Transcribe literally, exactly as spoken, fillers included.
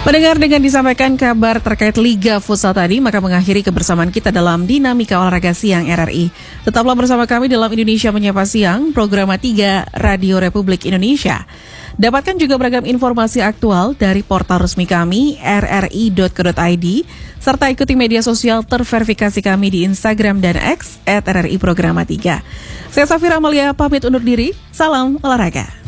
Pendengar, dengan disampaikan kabar terkait Liga Futsal tadi, maka mengakhiri kebersamaan kita dalam Dinamika Olahraga Siang R R I. Tetaplah bersama kami dalam Indonesia Menyapa Siang, program tiga Radio Republik Indonesia. Dapatkan juga beragam informasi aktual dari portal resmi kami r r i dot co dot i d, serta ikuti media sosial terverifikasi kami di Instagram dan X at R R I Programa tiga. Saya Safira Amalia pamit undur diri, salam olahraga.